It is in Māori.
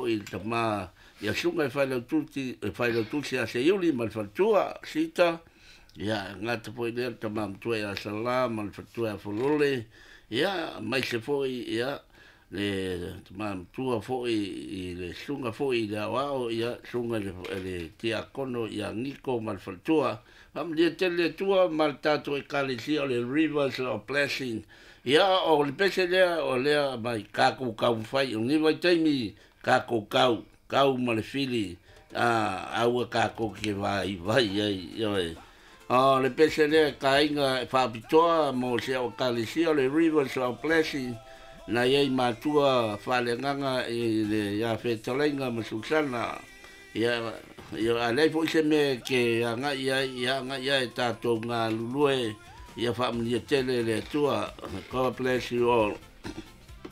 fo i tama ia sunga fai lo tuti a se yuli mal fatua sita ia ngata fo i tama mtua ia salam mal fatua folole ia mai se fo ia le tama mtua fo i le sunga fo i le wao ia sunga le tia kono ia niko mal fatua am dia tele tua mal tato e kalisi o le rivers of blessing ia o le pese lea o lea mai kako kau fai o ni vai taimi kako kau ma le fili au kako ke vai ai o le pese lea kainga whapitoa mo se o kalisi o le rivers of blessing na iei matua whalenganga i le ia whetalenga ma suksana ia alei fo se me ke anga ia e tato ngā lulue ia whaamnia tele le tua. God bless you all.